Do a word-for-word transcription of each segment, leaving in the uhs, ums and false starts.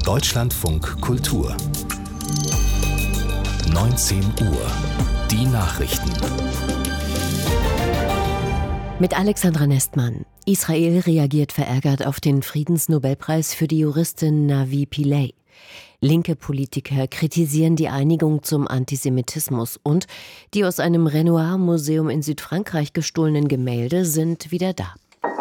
Deutschlandfunk Kultur. neunzehn Uhr. Die Nachrichten. Mit Alexandra Nestmann. Israel reagiert verärgert auf den Friedensnobelpreis für die Juristin Navi Pillay. Linke Politiker kritisieren die Einigung zum Antisemitismus und die aus einem Renoir-Museum in Südfrankreich gestohlenen Gemälde sind wieder da.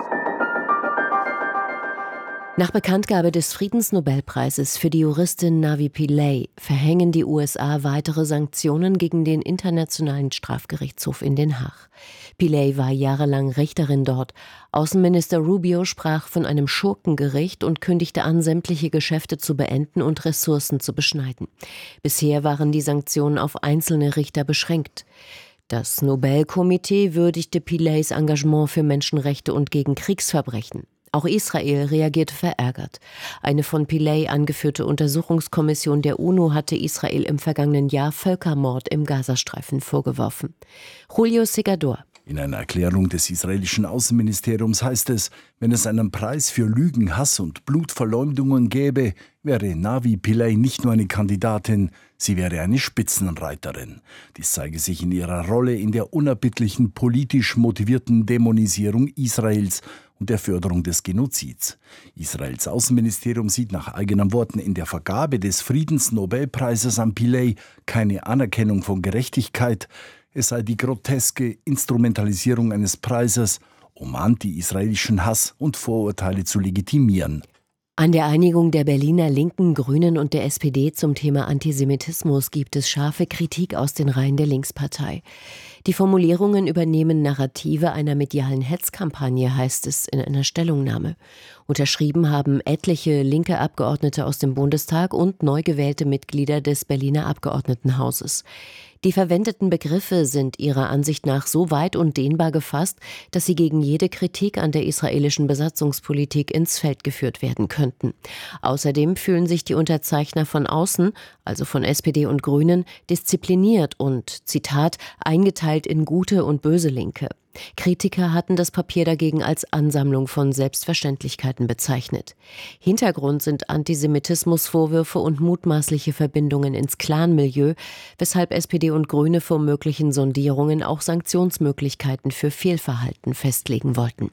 Nach Bekanntgabe des Friedensnobelpreises für die Juristin Navi Pillay verhängen die U S A weitere Sanktionen gegen den Internationalen Strafgerichtshof in Den Haag. Pillay war jahrelang Richterin dort. Außenminister Rubio sprach von einem Schurkengericht und kündigte an, sämtliche Geschäfte zu beenden und Ressourcen zu beschneiden. Bisher waren die Sanktionen auf einzelne Richter beschränkt. Das Nobelkomitee würdigte Pillays Engagement für Menschenrechte und gegen Kriegsverbrechen. Auch Israel reagierte verärgert. Eine von Pillay angeführte Untersuchungskommission der UNO hatte Israel im vergangenen Jahr Völkermord im Gazastreifen vorgeworfen. Julio Segador. In einer Erklärung des israelischen Außenministeriums heißt es, wenn es einen Preis für Lügen, Hass und Blutverleumdungen gäbe, wäre Navi Pillay nicht nur eine Kandidatin, sie wäre eine Spitzenreiterin. Dies zeige sich in ihrer Rolle in der unerbittlichen politisch motivierten Dämonisierung Israels und der Förderung des Genozids. Israels Außenministerium sieht nach eigenen Worten in der Vergabe des Friedensnobelpreises an Pillay keine Anerkennung von Gerechtigkeit. Es sei die groteske Instrumentalisierung eines Preises, um anti-israelischen Hass und Vorurteile zu legitimieren. An der Einigung der Berliner Linken, Grünen und der S P D zum Thema Antisemitismus gibt es scharfe Kritik aus den Reihen der Linkspartei. Die Formulierungen übernehmen Narrative einer medialen Hetzkampagne, heißt es in einer Stellungnahme. Unterschrieben haben etliche linke Abgeordnete aus dem Bundestag und neu gewählte Mitglieder des Berliner Abgeordnetenhauses. Die verwendeten Begriffe sind ihrer Ansicht nach so weit und dehnbar gefasst, dass sie gegen jede Kritik an der israelischen Besatzungspolitik ins Feld geführt werden könnten. Außerdem fühlen sich die Unterzeichner von außen, also von S P D und Grünen, diszipliniert und, Zitat, eingeteilt in gute und böse Linke. Kritiker hatten das Papier dagegen als Ansammlung von Selbstverständlichkeiten bezeichnet. Hintergrund sind Antisemitismusvorwürfe und mutmaßliche Verbindungen ins Clanmilieu, weshalb S P D und Grüne vor möglichen Sondierungen auch Sanktionsmöglichkeiten für Fehlverhalten festlegen wollten.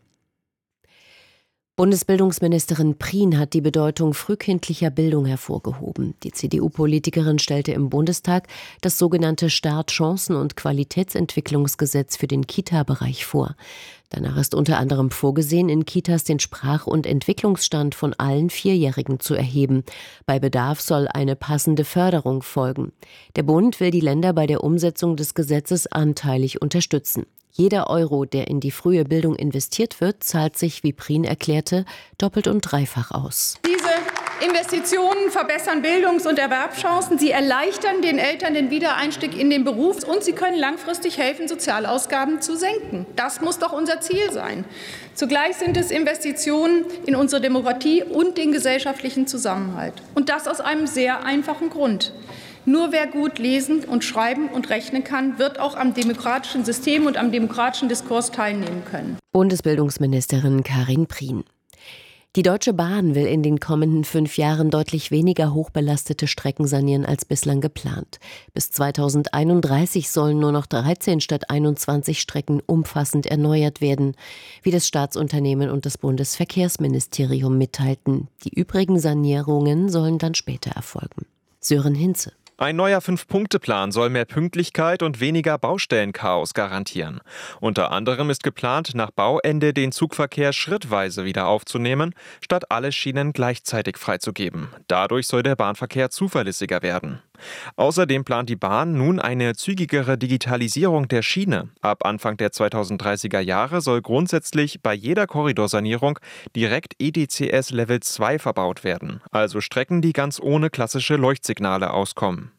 Bundesbildungsministerin Prien hat die Bedeutung frühkindlicher Bildung hervorgehoben. Die C D U-Politikerin stellte im Bundestag das sogenannte Start-Chancen- und Qualitätsentwicklungsgesetz für den Kita-Bereich vor. Danach ist unter anderem vorgesehen, in Kitas den Sprach- und Entwicklungsstand von allen Vierjährigen zu erheben. Bei Bedarf soll eine passende Förderung folgen. Der Bund will die Länder bei der Umsetzung des Gesetzes anteilig unterstützen. Jeder Euro, der in die frühe Bildung investiert wird, zahlt sich, wie Prien erklärte, doppelt und dreifach aus. Diese Investitionen verbessern Bildungs- und Erwerbschancen. Sie erleichtern den Eltern den Wiedereinstieg in den Beruf und sie können langfristig helfen, Sozialausgaben zu senken. Das muss doch unser Ziel sein. Zugleich sind es Investitionen in unsere Demokratie und den gesellschaftlichen Zusammenhalt. Und das aus einem sehr einfachen Grund. Nur wer gut lesen und schreiben und rechnen kann, wird auch am demokratischen System und am demokratischen Diskurs teilnehmen können. Bundesbildungsministerin Karin Prien. Die Deutsche Bahn will in den kommenden fünf Jahren deutlich weniger hochbelastete Strecken sanieren als bislang geplant. Bis zweitausendeinunddreißig sollen nur noch dreizehn statt einundzwanzig Strecken umfassend erneuert werden, wie das Staatsunternehmen und das Bundesverkehrsministerium mitteilten. Die übrigen Sanierungen sollen dann später erfolgen. Sören Hinze. Ein neuer Fünf-Punkte-Plan soll mehr Pünktlichkeit und weniger Baustellenchaos garantieren. Unter anderem ist geplant, nach Bauende den Zugverkehr schrittweise wieder aufzunehmen, statt alle Schienen gleichzeitig freizugeben. Dadurch soll der Bahnverkehr zuverlässiger werden. Außerdem plant die Bahn nun eine zügigere Digitalisierung der Schiene. Ab Anfang der zweitausenddreißiger Jahre soll grundsätzlich bei jeder Korridorsanierung direkt E D C S Level zwei verbaut werden, also Strecken, die ganz ohne klassische Leuchtsignale auskommen.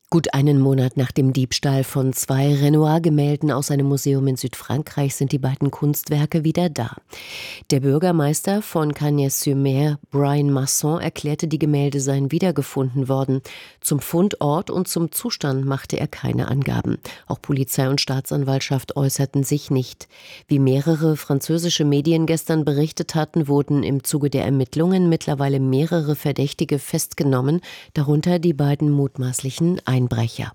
Gut einen Monat nach dem Diebstahl von zwei Renoir-Gemälden aus einem Museum in Südfrankreich sind die beiden Kunstwerke wieder da. Der Bürgermeister von Cagnes-sur-Mer, Brian Masson, erklärte, die Gemälde seien wiedergefunden worden. Zum Fundort und zum Zustand machte er keine Angaben. Auch Polizei und Staatsanwaltschaft äußerten sich nicht. Wie mehrere französische Medien gestern berichtet hatten, wurden im Zuge der Ermittlungen mittlerweile mehrere Verdächtige festgenommen, darunter die beiden mutmaßlichen Einbrecher.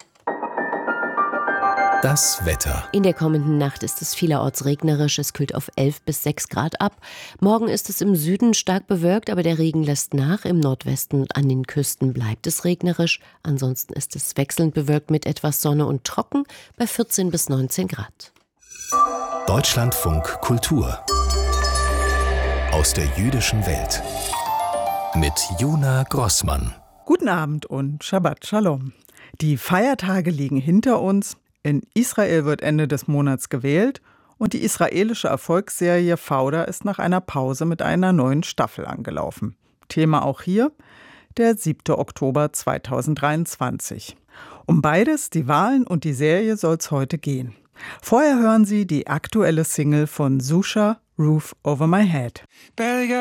Das Wetter. In der kommenden Nacht ist es vielerorts regnerisch. Es kühlt auf elf bis sechs Grad ab. Morgen ist es im Süden stark bewölkt, aber der Regen lässt nach. Im Nordwesten und an den Küsten bleibt es regnerisch. Ansonsten ist es wechselnd bewölkt mit etwas Sonne und trocken bei vierzehn bis neunzehn Grad. Deutschlandfunk Kultur. Aus der jüdischen Welt. Mit Jona Grossmann. Guten Abend und Shabbat Shalom. Die Feiertage liegen hinter uns. In Israel wird Ende des Monats gewählt und die israelische Erfolgsserie Fauda ist nach einer Pause mit einer neuen Staffel angelaufen. Thema auch hier, der siebte Oktober zweitausenddreiundzwanzig. Um beides, die Wahlen und die Serie, soll es heute gehen. Vorher hören Sie die aktuelle Single von Susha, Roof Over My Head.